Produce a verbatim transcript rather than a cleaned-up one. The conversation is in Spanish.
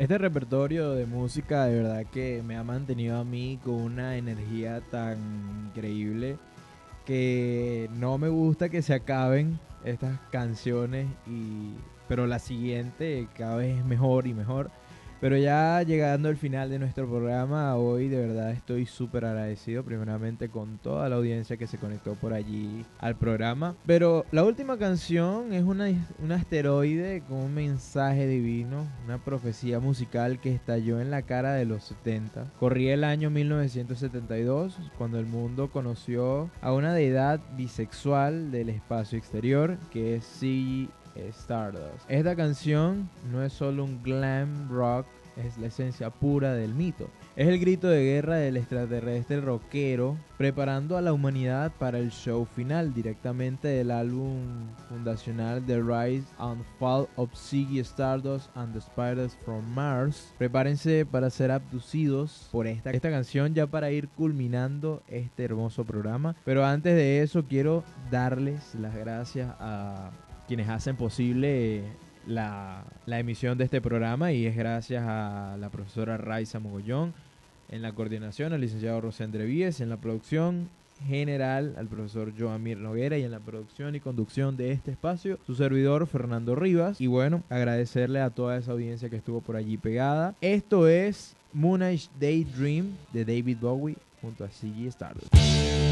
Este repertorio de música de verdad que me ha mantenido a mí con una energía tan increíble que no me gusta que se acaben estas canciones y pero la siguiente cada vez es mejor y mejor. Pero ya llegando al final de nuestro programa, hoy de verdad estoy súper agradecido primeramente con toda la audiencia que se conectó por allí al programa. Pero la última canción es una, un asteroide con un mensaje divino, una profecía musical que estalló en la cara de los setenta. Corría el año mil novecientos setenta y dos cuando el mundo conoció a una deidad bisexual del espacio exterior que es Ziggy Stardust. Esta canción no es solo un glam rock, es la esencia pura del mito. Es el grito de guerra del extraterrestre rockero preparando a la humanidad para el show final directamente del álbum fundacional The Rise and Fall of Ziggy Stardust and the Spiders from Mars. Prepárense para ser abducidos por esta, esta canción ya para ir culminando este hermoso programa. Pero antes de eso quiero darles las gracias a quienes hacen posible la, la emisión de este programa, y es gracias a la profesora Raiza Mogollón en la coordinación, al licenciado Rosendre Víez en la producción general, al profesor Joamir Noguera, y en la producción y conducción de este espacio su servidor Fernando Rivas. Y bueno, agradecerle a toda esa audiencia que estuvo por allí pegada. Esto es Moonage Daydream de David Bowie junto a Ziggy Stardust.